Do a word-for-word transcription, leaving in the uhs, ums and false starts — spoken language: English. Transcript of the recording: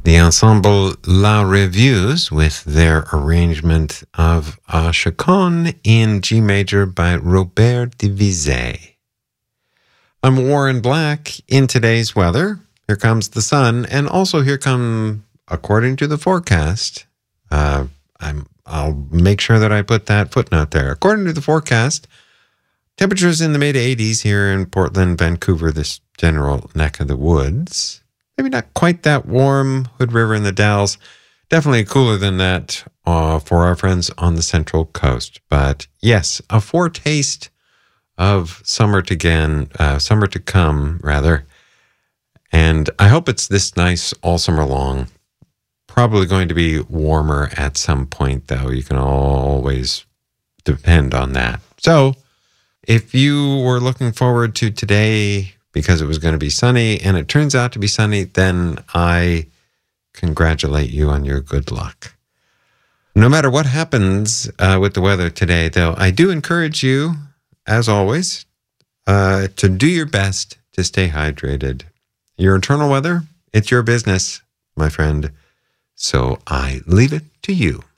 The ensemble La Reviews with their arrangement of a chaconne in G major by Robert Divisé. I'm Warren Black. In today's weather, here comes the sun, and also here come, according to the forecast, uh, I'm, I'll make sure that I put that footnote there. According to the forecast, temperatures in the mid eighties here in Portland, Vancouver, this general neck of the woods. Maybe not quite that warm, Hood River and the Dalles. Definitely cooler than that uh, for our friends on the Central Coast. But yes, a foretaste of summer to again, uh, summer to come, rather. And I hope it's this nice all summer long. Probably going to be warmer at some point, though. You can always depend on that. So if you were looking forward to today because it was going to be sunny, and it turns out to be sunny, then I congratulate you on your good luck. No matter what happens uh, with the weather today, though, I do encourage you, as always, uh, to do your best to stay hydrated. Your internal weather, it's your business, my friend. So I leave it to you.